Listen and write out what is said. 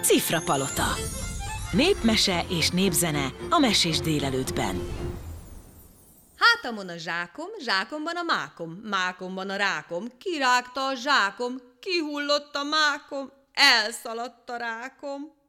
Cifrapalota. Népmese és népzene a Mesés délelőttben. Hátamon a zsákom, zsákomban a mákom, mákomban a rákom, kirágta a zsákom, kihullott a mákom, elszaladt a rákom.